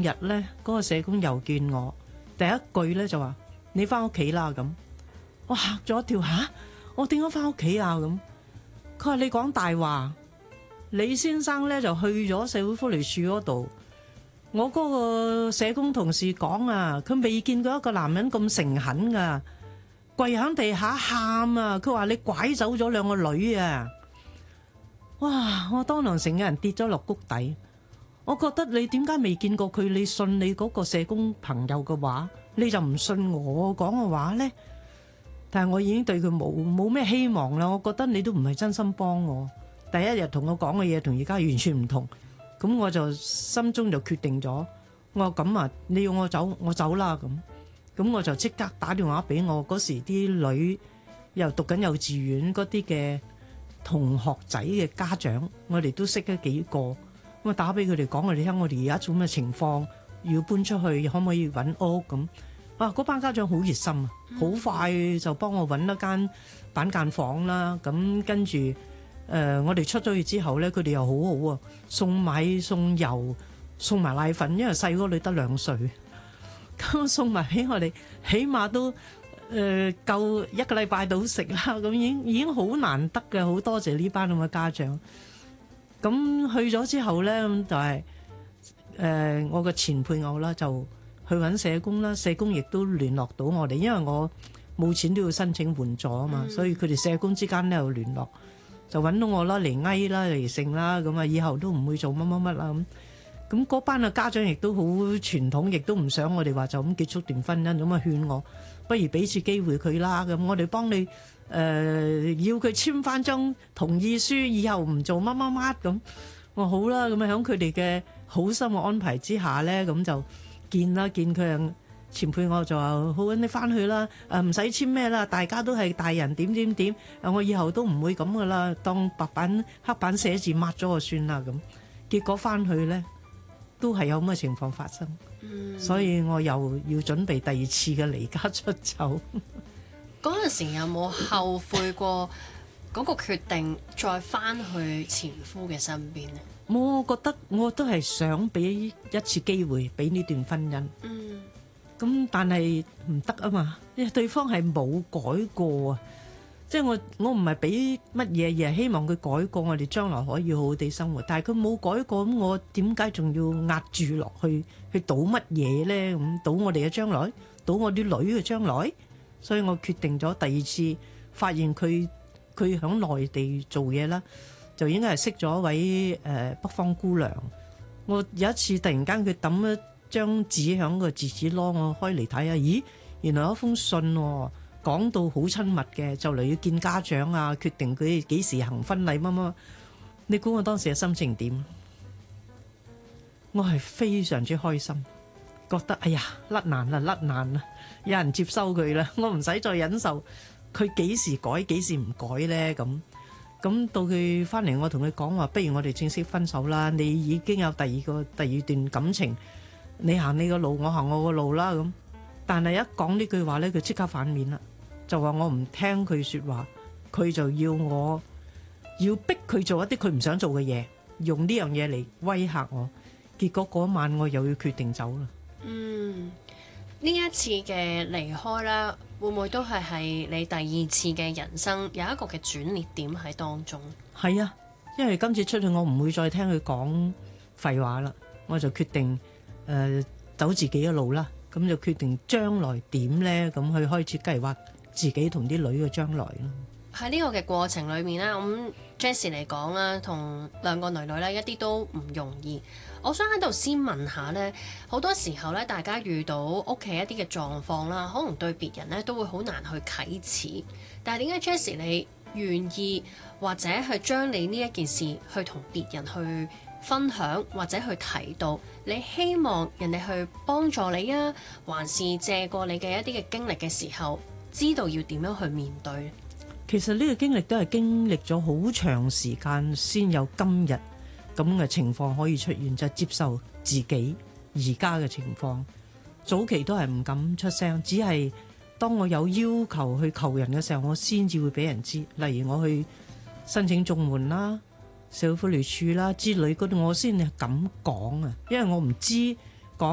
日咧，嗰個社工又見我，第一句咧就話：你翻屋企啦咁。我嚇咗一跳嚇，我點解翻屋企啊咁？佢話你講大話，李先生咧就去咗社會福利署嗰度。我嗰個社工同事講啊，佢未見過一個男人咁誠懇噶，跪喺地下喊啊！佢話你拐走咗兩個女啊！哇！我當堂成個人跌咗落谷底。我覺得你點解未見過佢？你信你嗰個社工朋友嘅話，你就唔信我講嘅話呢？但係我已經對佢冇咩希望啦。我覺得你都唔係真心幫我。第一日同我講嘅嘢同而家完全唔同。咁我就心中就決定咗，我話咁啊，你要我走，我走啦咁。咁我就即刻打電話俾我嗰時啲女又讀緊幼稚園嗰啲嘅同學仔嘅家長，我哋都識得幾個，咁啊打俾佢哋講，我哋聽我哋而家做咩情況，要搬出去，可唔可以揾屋咁？哇！嗰班家長好熱心啊，好快就幫我揾一間板間房啦。咁跟住。我哋出咗去之後咧，佢哋又好好啊，送米送油送埋奶粉，因為細嗰女得2歲，咁送埋俾我哋，起碼都夠1個禮拜到食啦。咁已經好難得嘅，好多謝呢班咁嘅家長。咁去咗之後咧，咁就係我嘅前配偶啦，就去揾社工啦。社工亦都聯絡到我哋，因為我冇錢都要申請援助啊嘛，所以佢哋社工之間咧有聯絡。就揾到我啦，嚟翳啦，嚟剩啦，咁啊，以後都唔會做乜乜乜啦咁。咁嗰班嘅家長亦都好傳統，亦都唔想我哋話就咁結束段婚姻，咁啊勸我，不如俾次機會佢啦。咁我哋幫你要佢簽翻張同意書，以後唔做乜乜乜咁。我好啦，咁啊喺佢哋嘅好心嘅安排之下咧，咁就見佢。前輩我就話好，你翻去啦，唔使簽咩啦，大家都係大人，點，我以後都唔會咁噶啦，當白板黑板寫字抹咗就算啦咁。結果翻去咧，都係有咁嘅情況發生，所以我又要準備第二次嘅離家出走。 嗰陣時有冇後悔過嗰個決定，再翻去前夫嘅身邊呢？ 我覺得我都係想俾一次機會俾呢段婚姻。咁但係唔得啊嘛，因為對方係冇改過啊，即係我唔係俾乜嘢，而係希望佢改過，我哋將來可以好好地生活。但係佢冇改過，咁我點解仲要壓住落去賭乜嘢咧？咁賭我哋嘅將來，賭我啲女嘅將來。所以我決定咗第二次發現佢響內地做嘢啦，就應該係識咗一位北方姑娘。我有一次突然間佢抌咗張紙喺個字紙籮，我開嚟睇下，咦，原來有一封信喎，講到好親密嘅，就嚟要見家長啊，決定佢幾時行婚禮乜乜。你估我當時嘅心情點？我係非常之開心，覺得哎呀甩難啦，有人接收佢啦，我唔使再忍受佢幾時改幾時唔改咧咁。咁到佢翻嚟，我同佢講話，不如我哋正式分手啦。你已經有第二段感情。你行你個路，我行我個路啦咁。但係一講呢句話咧，佢即刻反面啦，就話我唔聽佢說話，佢就要逼佢做一啲佢唔想做嘅嘢，用呢樣嘢嚟威嚇我。結果嗰晚我又要決定走啦。 呢一次嘅離開啦，會唔會都係你第二次嘅人生有一個嘅轉捩點喺當中？係啊，因為今次出去我唔會再聽佢講廢話啦，我就決定走自己嘅路啦，咁就決定將來點呢？咁去開始計劃自己同啲女嘅將來咯。喺呢個嘅過程裏面呢，咁 Jessie 嚟講啦，同兩個女女呢，一啲都唔容易。我想喺度先問下呢，好多時候呢，大家遇到屋企一啲嘅狀況啦，可能對別人呢都會好難去啟齒。但係點解 Jessie 你願意或者去將你呢一件事去同別人去分享或者去提到，你希望人哋去幫助你啊，還是借過你嘅一啲嘅經歷嘅時候，知道要點樣去面對？其實呢個經歷都係經歷咗好長時間先有今日咁嘅情況可以出現，就係接受自己而家嘅情況。早期都係唔敢出聲，只係當我有要求去求人嘅時候，我先至會俾人知。例如我去申請綜援啦、社會福利署啦之類嗰啲，我先係咁講啊，因為我唔知